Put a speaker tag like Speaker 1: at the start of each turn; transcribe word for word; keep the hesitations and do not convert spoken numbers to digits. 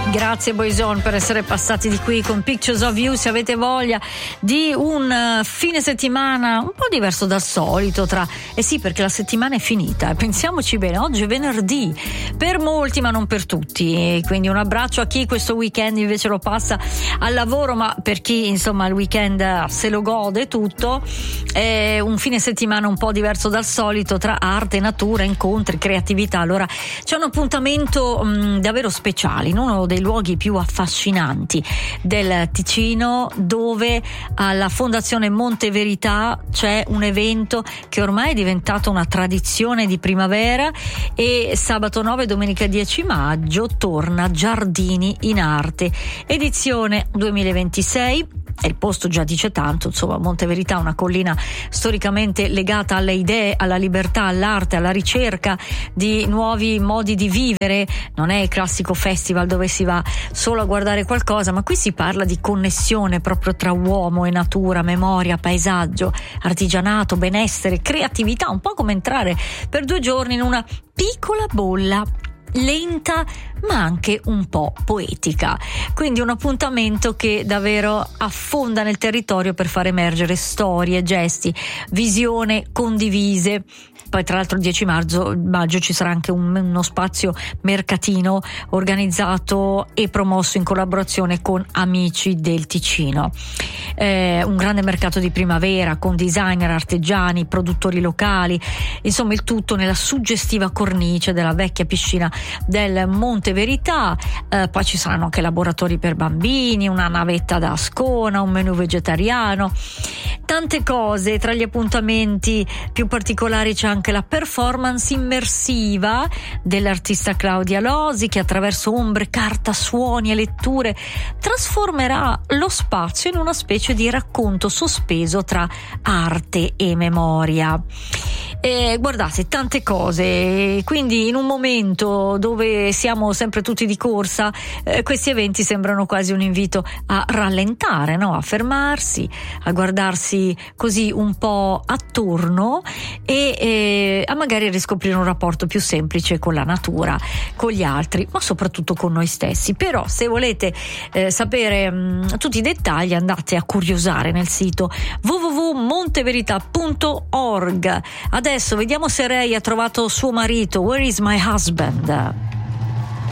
Speaker 1: Grazie Boyzone per essere passati di qui con Pictures of You. Se avete voglia di un fine settimana un po' diverso dal solito, tra eh sì, perché la settimana è finita, pensiamoci bene, oggi è venerdì per molti ma non per tutti, quindi un abbraccio a chi questo weekend invece lo passa al lavoro, ma per chi insomma il weekend se lo gode tutto. È un fine settimana un po' diverso dal solito, tra arte, natura, incontri, creatività. Allora c'è un appuntamento mh, davvero speciale in uno dei luoghi più affascinanti del Ticino, dove alla Fondazione Monte Verità c'è un evento che ormai è diventato una tradizione di primavera, e sabato nove e domenica dieci maggio torna Giardini in Arte, edizione duemilaventisei. E il posto già dice tanto, insomma, Monte Verità, una collina storicamente legata alle idee, alla libertà, all'arte, alla ricerca di nuovi modi di vivere. Non è il classico festival dove si va solo a guardare qualcosa, ma qui si parla di connessione proprio tra uomo e natura, memoria, paesaggio, artigianato, benessere, creatività, un po' come entrare per due giorni in una piccola bolla lenta ma anche un po' poetica, quindi un appuntamento che davvero affonda nel territorio per far emergere storie, gesti, visione condivise. Poi tra l'altro il dieci maggio, maggio ci sarà anche un, uno spazio mercatino organizzato e promosso in collaborazione con Amici del Ticino. Eh, un grande mercato di primavera con designer, artigiani, produttori locali, insomma il tutto nella suggestiva cornice della vecchia piscina del Monte Verità. Eh, poi ci saranno anche laboratori per bambini, una navetta da Ascona, un menù vegetariano, tante cose. Tra gli appuntamenti più particolari c'è anche la performance immersiva dell'artista Claudia Losi, che attraverso ombre, carta, suoni e letture trasformerà lo spazio in una specie di racconto sospeso tra arte e memoria. E guardate, tante cose, quindi in un momento dove siamo sempre tutti di corsa, eh, questi eventi sembrano quasi un invito a rallentare, no? A fermarsi, a guardarsi così un po' attorno e eh, a magari riscoprire un rapporto più semplice con la natura, con gli altri, ma soprattutto con noi stessi. Però se volete eh, sapere mh, tutti i dettagli, andate a curiosare nel sito w w w punto monteverità punto org. Adesso vediamo se Ray ha trovato suo marito. Where is my husband?